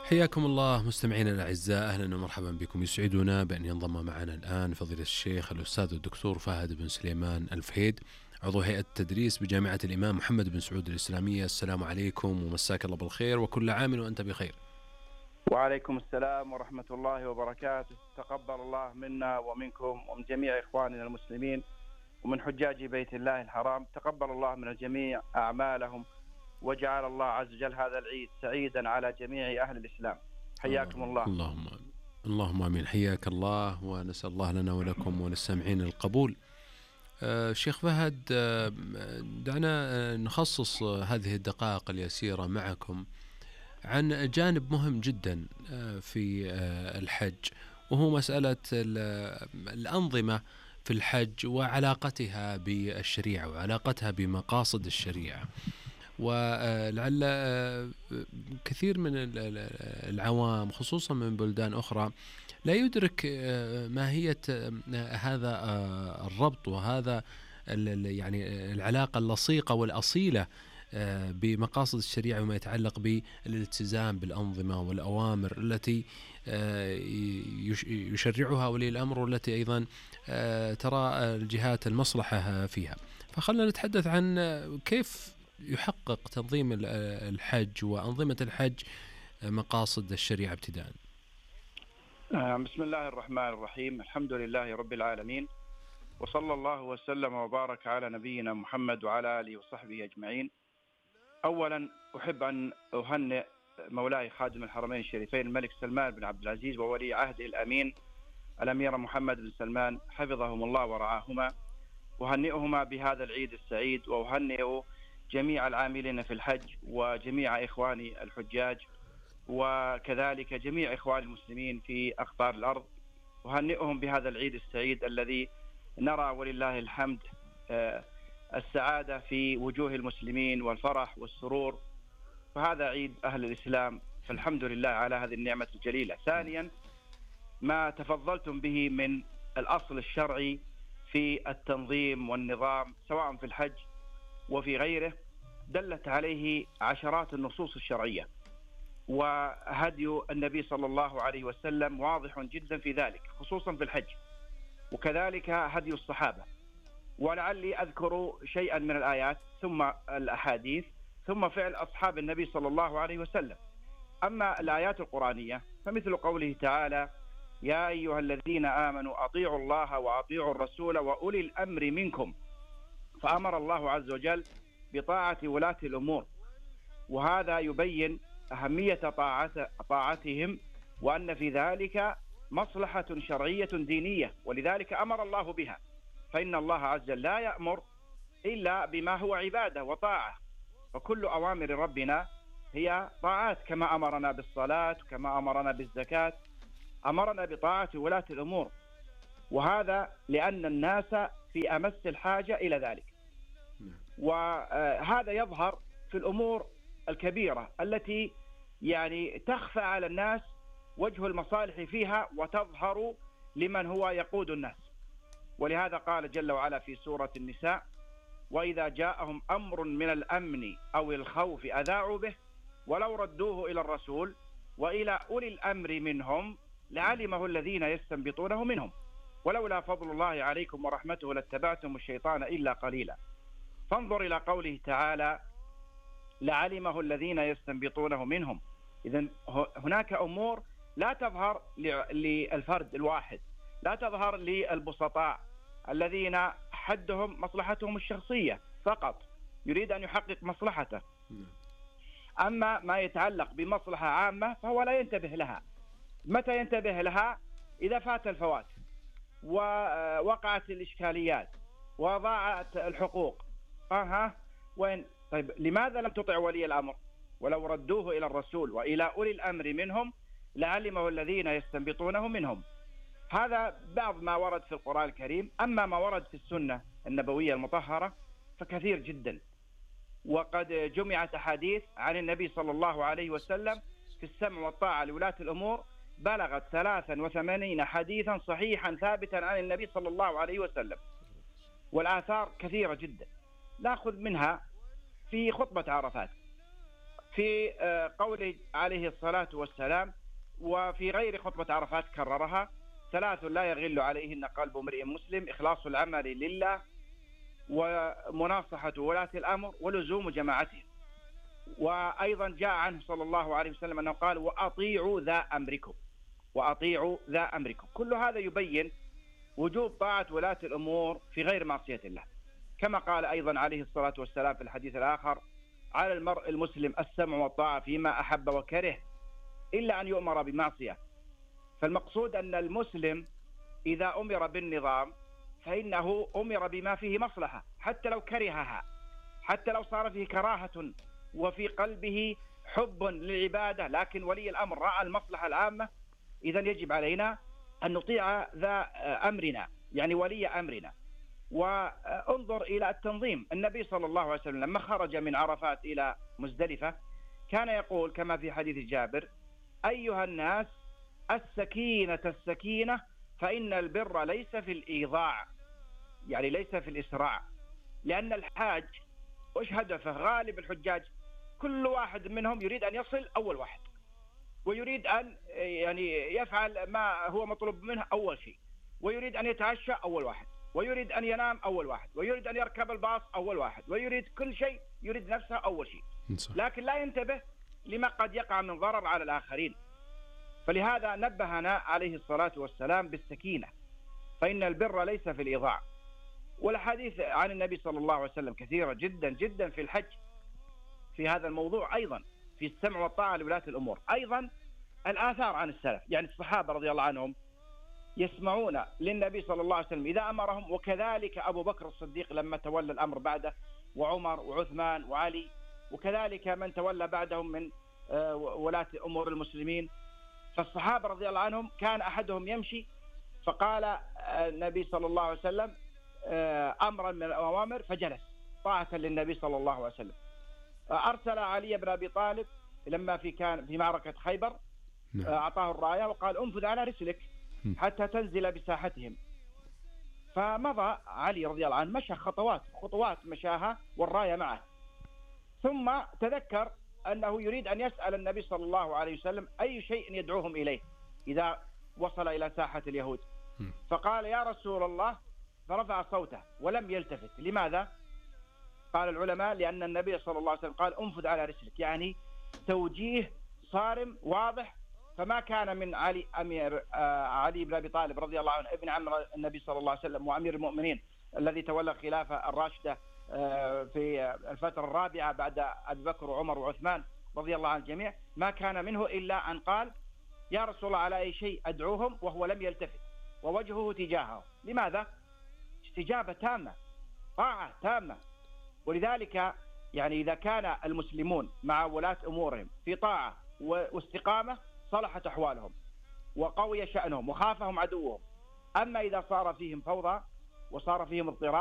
حياكم الله مستمعينا الأعزاء، أهلا ومرحبا بكم. يسعدنا بأن ينضم معنا الآن فضيلة الشيخ الأستاذ الدكتور فهد بن سليمان الفهيد، عضو هيئة التدريس بجامعة الإمام محمد بن سعود الإسلامية. السلام عليكم ومساك الله بالخير وكل عام وأنت بخير. وعليكم السلام ورحمة الله وبركاته. تقبل الله منا ومنكم ومن جميع إخواننا المسلمين ومن حجاج بيت الله الحرام. تقبل الله من الجميع أعمالهم، وجعل الله عز وجل هذا العيد سعيدا على جميع أهل الإسلام. حياكم الله. اللهم آمين. حياك الله، ونسأل الله لنا ولكم وللسامعين القبول. شيخ فهد، دعنا نخصص هذه الدقائق اليسيرة معكم عن جانب مهم جدا في الحج، وهو مسألة الأنظمة في الحج وعلاقتها بالشريعة وعلاقتها بمقاصد الشريعة. ولعل كثير من العوام خصوصا من بلدان أخرى لا يدرك ماهية هذا الربط وهذا يعني العلاقة اللصيقة والأصيلة بمقاصد الشريعة وما يتعلق بالالتزام بالأنظمة والأوامر التي يشرعها ولي الأمر، والتي أيضا ترى الجهات المصلحة فيها. فخلنا نتحدث عن كيف يحقق تنظيم الحج وأنظمة الحج مقاصد الشريعة ابتداء. بسم الله الرحمن الرحيم. الحمد لله رب العالمين، وصلى الله وسلم وبارك على نبينا محمد وعلى آله وصحبه أجمعين. أولا أحب أن أهنئ مولاي خادم الحرمين الشريفين الملك سلمان بن عبد العزيز وولي عهده الأمين الأمير محمد بن سلمان حفظهم الله ورعاهما، وهنئهما بهذا العيد السعيد، وأهنئ جميع العاملين في الحج وجميع إخواني الحجاج، وكذلك جميع إخوان المسلمين في أقطار الأرض، وهنئهم بهذا العيد السعيد الذي نرى ولله الحمد السعادة في وجوه المسلمين والفرح والسرور، فهذا عيد أهل الإسلام، فالحمد لله على هذه النعمة الجليلة. ثانيا، ما تفضلتم به من الأصل الشرعي في التنظيم والنظام سواء في الحج وفي غيره دلت عليه عشرات النصوص الشرعية، وهدي النبي صلى الله عليه وسلم واضح جدا في ذلك خصوصا في الحج، وكذلك هدي الصحابة. ولعلي أذكر شيئا من الآيات ثم الأحاديث ثم فعل أصحاب النبي صلى الله عليه وسلم. أما الآيات القرآنية فمثل قوله تعالى: يا أيها الذين آمنوا أطيعوا الله وأطيعوا الرسول وأولي الأمر منكم، فأمر الله عز وجل بطاعة ولاة الأمور، وهذا يبين أهمية طاعتهم وأن في ذلك مصلحة شرعية دينية، ولذلك أمر الله بها، فإن الله عز وجل لا يأمر إلا بما هو عبادة وطاعة، فكل أوامر ربنا هي طاعات، كما أمرنا بالصلاة كما أمرنا بالزكاة، أمرنا بطاعة ولاة الأمور، وهذا لأن الناس في أمس الحاجة إلى ذلك. وهذا يظهر في الأمور الكبيرة التي يعني تخفى على الناس وجه المصالح فيها وتظهر لمن هو يقود الناس. ولهذا قال جل وعلا في سورة النساء: وإذا جاءهم أمر من الأمن أو الخوف أذاعوا به ولو ردوه إلى الرسول وإلى أولي الأمر منهم لعلمه الذين يستنبطونه منهم ولولا فضل الله عليكم ورحمته لاتبعتم الشيطان إلا قليلا. فانظر إلى قوله تعالى: لعلمه الذين يستنبطونه منهم. إذن هناك أمور لا تظهر للفرد الواحد، لا تظهر للبسطاء الذين حدهم مصلحتهم الشخصية فقط، يريد أن يحقق مصلحته. أما ما يتعلق بمصلحة عامة فهو لا ينتبه لها. متى ينتبه لها؟ إذا فات الفوات ووقعت الإشكاليات وضاعت الحقوق. وين؟ طيب لماذا لم تطع ولي الأمر؟ ولو ردوه إلى الرسول وإلى أولي الأمر منهم لعلمه الذين يستنبطونه منهم. هذا بعض ما ورد في القرآن الكريم. أما ما ورد في السنة النبوية المطهرة فكثير جدا، وقد جمعت أحاديث عن النبي صلى الله عليه وسلم في السمع والطاعة لولاة الأمور بلغت 83 حديثا صحيحا ثابتا عن النبي صلى الله عليه وسلم، والآثار كثيرة جدا. نأخذ منها في خطبة عرفات في قوله عليه الصلاة والسلام وفي غير خطبة عرفات كررها: ثلاث لا يغل عليهن قلب امرئ مسلم: إخلاص العمل لله، ومناصحة ولاة الأمر، ولزوم جماعتهم. وأيضا جاء عنه صلى الله عليه وسلم أنه قال: وأطيعوا ذا أمركم، وأطيعوا ذا أمركم. كل هذا يبين وجوب طاعة ولاة الأمور في غير معصية الله، كما قال أيضا عليه الصلاة والسلام في الحديث الآخر: على المرء المسلم السمع والطاعة فيما أحب وكره إلا أن يؤمر بمعصية. فالمقصود أن المسلم إذا أمر بالنظام فإنه أمر بما فيه مصلحة، حتى لو كرهها، حتى لو صار فيه كراهة وفي قلبه حب للعبادة، لكن ولي الأمر رأى المصلحة العامة، إذا يجب علينا أن نطيع ذا أمرنا، يعني ولي أمرنا. وانظر إلى التنظيم. النبي صلى الله عليه وسلم لما خرج من عرفات إلى مزدلفة كان يقول كما في حديث جابر: أيها الناس السكينة السكينة، فإن البر ليس في الإيضاع، يعني ليس في الإسراع. لأن الحاج وش هدفه؟ غالب الحجاج كل واحد منهم يريد أن يصل أول واحد، ويريد أن يعني يفعل ما هو مطلوب منه أول شيء، ويريد أن يتعشى أول واحد، ويريد أن ينام أول واحد، ويريد أن يركب الباص أول واحد، ويريد كل شيء، يريد نفسه أول شيء، لكن لا ينتبه لما قد يقع من ضرر على الآخرين. فلهذا نبهنا عليه الصلاة والسلام بالسكينة، فإن البر ليس في الإيضاع. والحديث عن النبي صلى الله عليه وسلم كثيرة جدا جدا في الحج في هذا الموضوع، أيضا في السمع والطاعة لولاة الأمور. أيضا الآثار عن السلف، يعني الصحابة رضي الله عنهم يسمعون للنبي صلى الله عليه وسلم إذا أمرهم، وكذلك أبو بكر الصديق لما تولى الأمر بعده، وعمر وعثمان وعلي، وكذلك من تولى بعدهم من ولاة أمور المسلمين. فالصحابة رضي الله عنهم كان أحدهم يمشي فقال النبي صلى الله عليه وسلم أمرا من الأوامر فجلس طاعة للنبي صلى الله عليه وسلم. أرسل علي بن أبي طالب لما كان في معركة خيبر، أعطاه الراية وقال: انفذ على رسلك حتى تنزل بساحتهم. فمضى علي رضي الله عنه، مشى خطوات مشاها والراية معه، ثم تذكر أنه يريد أن يسأل النبي صلى الله عليه وسلم أي شيء يدعوهم إليه إذا وصل إلى ساحة اليهود. فقال: يا رسول الله، فرفع صوته ولم يلتفت. لماذا؟ قال العلماء: لأن النبي صلى الله عليه وسلم قال: انفذ على رسلك، يعني توجيه صارم واضح. فما كان من علي بن أبي طالب رضي الله عنه ابن عم النبي صلى الله عليه وسلم وأمير المؤمنين الذي تولى الخلافة الراشدة في الفترة الرابعة بعد أبي بكر وعمر وعثمان رضي الله عن الجميع، ما كان منه إلا أن قال: يا رسول الله، على أي شيء أدعوهم، وهو لم يلتفت ووجهه تجاهه. لماذا؟ استجابة تامة، طاعة تامة. ولذلك يعني إذا كان المسلمون مع ولاة أمورهم في طاعة واستقامة صلحت أحوالهم وقوي شأنهم وخافهم عدوهم. أما إذا صار فيهم فوضى وصار فيهم اضطراب